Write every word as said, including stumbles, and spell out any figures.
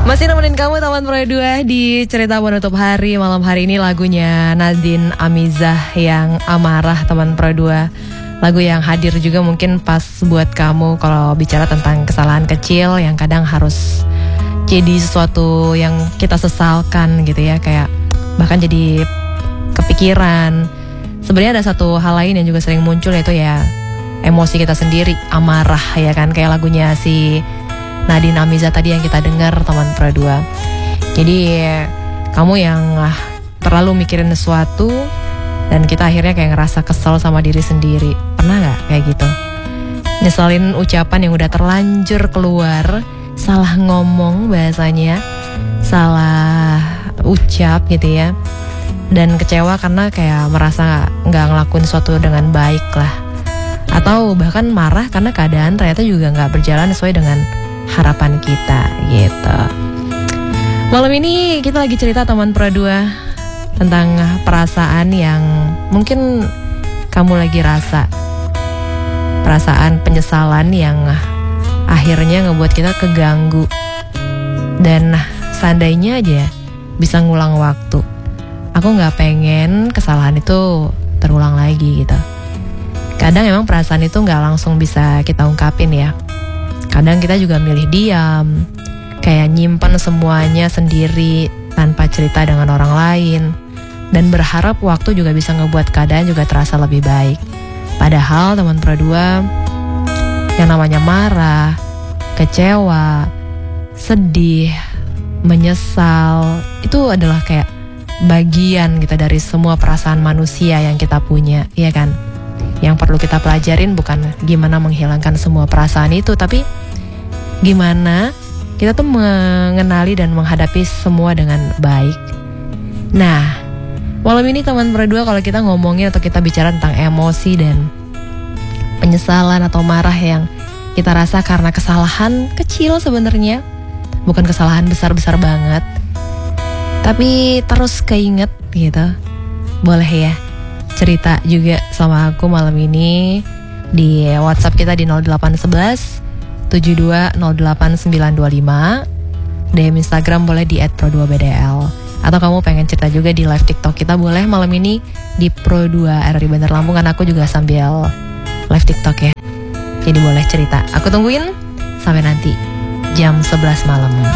Masih nemenin kamu teman Pro dua di cerita penutup hari. Malam hari ini lagunya Nadine Amizah yang Amarah teman Pro dua. Lagu yang hadir juga mungkin pas buat kamu kalau bicara tentang kesalahan kecil yang kadang harus jadi sesuatu yang kita sesalkan gitu ya. Kayak bahkan jadi kepikiran. Sebenarnya ada satu hal lain yang juga sering muncul, yaitu ya emosi kita sendiri, amarah ya kan. Kayak lagunya si Nadine Amizah tadi yang kita dengar teman Pro dua. Jadi kamu yang ah, terlalu mikirin sesuatu dan kita akhirnya kayak ngerasa kesel sama diri sendiri. Pernah gak kayak gitu? Nyeselin ucapan yang udah terlanjur keluar, salah ngomong bahasanya, salah ucap gitu ya. Dan kecewa karena kayak merasa gak ngelakuin sesuatu dengan baik lah. Atau bahkan marah karena keadaan ternyata juga gak berjalan sesuai dengan harapan kita gitu. Malam ini kita lagi cerita teman Pro dua tentang perasaan yang mungkin kamu lagi rasa. Perasaan penyesalan yang akhirnya ngebuat kita keganggu. Dan seandainya aja bisa ngulang waktu, aku gak pengen kesalahan itu terulang lagi gitu. Kadang emang perasaan itu gak langsung bisa kita ungkapin ya. Kadang kita juga milih diam, kayak nyimpan semuanya sendiri tanpa cerita dengan orang lain, dan berharap waktu juga bisa ngebuat keadaan juga terasa lebih baik. Padahal teman Pro dua, yang namanya marah, kecewa, sedih, menyesal, itu adalah kayak bagian kita dari semua perasaan manusia yang kita punya, iya kan? Yang perlu kita pelajarin bukan gimana menghilangkan semua perasaan itu, tapi gimana kita tuh mengenali dan menghadapi semua dengan baik. Nah, malam ini teman Pro dua, kalau kita ngomongin atau kita bicara tentang emosi dan penyesalan atau marah yang kita rasa karena kesalahan kecil sebenarnya, bukan kesalahan besar-besar banget, tapi terus keinget gitu. Boleh ya cerita juga sama aku malam ini di WhatsApp kita di nol delapan satu satu tujuh dua nol delapan sembilan dua lima. D M Instagram boleh di et pro dua b d l. Atau kamu pengen cerita juga di live TikTok kita, boleh malam ini di Pro dua R R I Bandar Lampung, kan aku juga sambil live TikTok ya. Jadi boleh cerita. Aku tungguin sampai nanti jam sebelas malam.